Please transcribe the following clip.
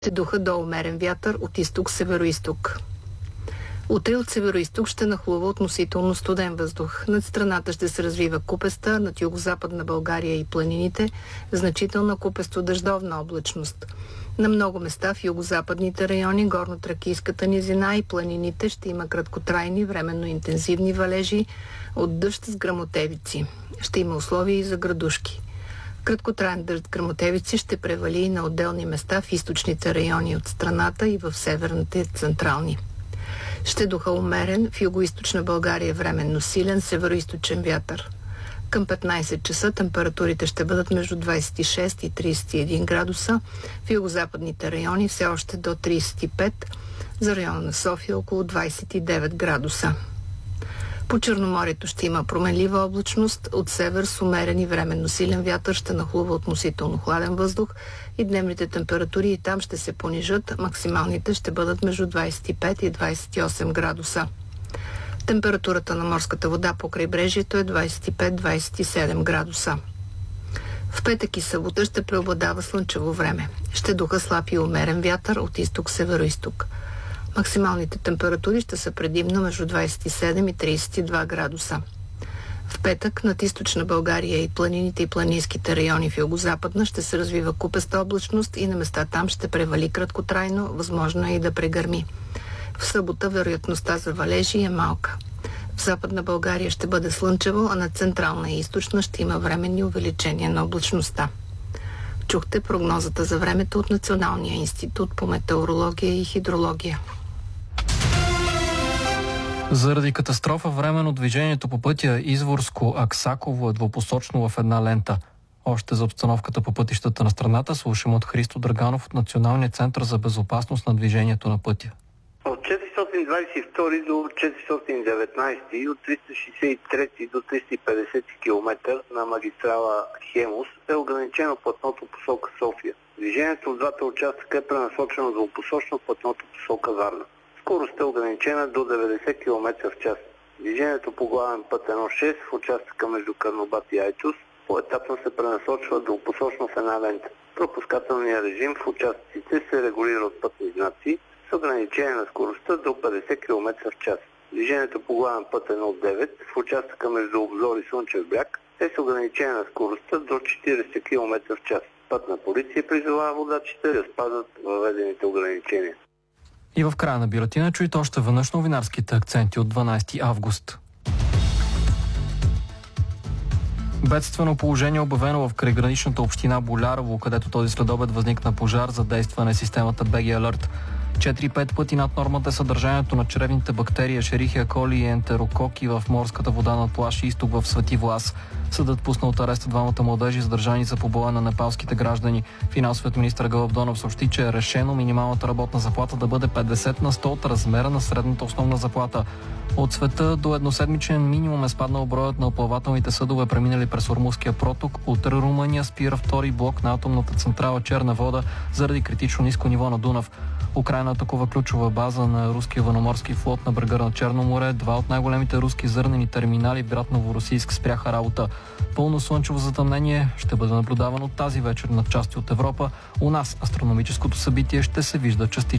Ще духа до умерен вятър от изток-североизток. Утре от североизток ще нахлува относително студен въздух. Над страната ще се развива купеста, над югозападна България и планините значителна купесто-дъждовна облачност. На много места в югозападните райони, горно-тракийската низина и планините ще има краткотрайни, временно интензивни валежи от дъжд с гръмотевици. Ще има условия и за градушки. Краткотраен дъжд гръмотевици ще превали и на отделни места в източните райони от страната и в северните централни. Ще духа умерен, в югоизточна България временно силен североизточен вятър. Към 15 часа температурите ще бъдат между 26 и 31 градуса, в югозападните райони все още до 35, за района на София около 29 градуса. По Черноморието ще има променлива облачност, от север с умерен и временно силен вятър ще нахлува относително хладен въздух и дневните температури и там ще се понижат, максималните ще бъдат между 25 и 28 градуса. Температурата на морската вода по крайбрежието е 25-27 градуса. В петък и събота ще преобладава слънчево време. Ще духа слаб и умерен вятър от изток-североизток. Максималните температури ще са предимно между 27 и 32 градуса. В петък над източна България и планините и планинските райони в югозападна ще се развива купеста облачност и на места там ще превали краткотрайно, възможно е и да прегърми. В събота вероятността за валежи е малка. В западна България ще бъде слънчево, а на централна и източна ще има временни увеличения на облачността. Чухте прогнозата за времето от Националния институт по метеорология и хидрология. Заради катастрофа временно движението по пътя Изворско-Аксаково е двупосочно в една лента. Още за обстановката по пътищата на страната слушаме от Христо Драганов от Националния център за безопасност на движението на пътя. От 422 до 419 и от 363 до 350 км на магистрала Хемус е ограничено платното посока София. Движението в двата участъка е пренасочено двупосочно платното посока Варна. Скоростта е ограничена до 90 км в час. Движението по главен път 1.6 в участъка между Карнобат и Айтос поетапно се пренасочва двупосочно в една лента. Пропускателният режим в участъците се регулира от пътни знаци с ограничение на скоростта до 50 км в час. Движението по главен път 1.9 в участъка между Обзор и Слънчев бряг е с ограничение на скоростта до 40 км в час. Пътна полиция призовава водачите да спазват въведените ограничения. И в края на бюлетина чуйте още веднъж новинарските акценти от 12 август. Бедствено положение обявено в крайграничната община Болярово, където този следобед възникна пожар. За действане системата BG Alert. 4-5 пъти над нормата е съдържанието на чревните бактерии Escherichia coli и ентерококи в морската вода над плаж Изток в Свети Влас. Съдът пусна от ареста двамата младежи, задържани за побоя на непалските граждани. Финансовият министър Гълъб Донев съобщи, че е решено минималната работна заплата да бъде 50 на 100 от размера на средната основна заплата. От света до едноседмичен минимум е спаднал броят на плавателните съдове, преминали през Ормузския проток. Утре Румъния спира втори блок на атомната централа Черна вода заради критично ниско ниво на Дунав. Украйна атакува ключова база на руския военноморски флот на брега на Черно море. Два от най-големите руски зърнени терминали в град Новоросийск спряха работа. Пълно слънчево затъмнение ще бъде наблюдавано тази вечер над части от Европа. У нас астрономическото събитие ще се вижда частично.